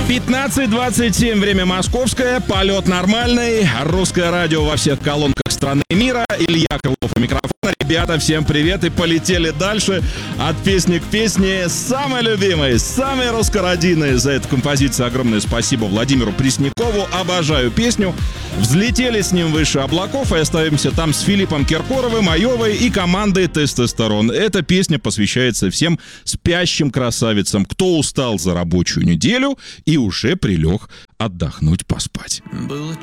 15:27, время московское, полет нормальный, русское радио во всех колонках страны и мира. Илья Крылов у микрофона. Ребята, всем привет, и полетели дальше от песни к песне. Самый любимый, самый русскородийный. За эту композицию огромное спасибо Владимиру Преснякову. Обожаю песню. Взлетели с ним выше облаков и остаемся там с Филиппом Киркоровым, Айовой и командой «Тестостерон». Эта песня посвящается всем спящим красавицам, кто устал за рабочую неделю и уже прилег отдохнуть, поспать. Было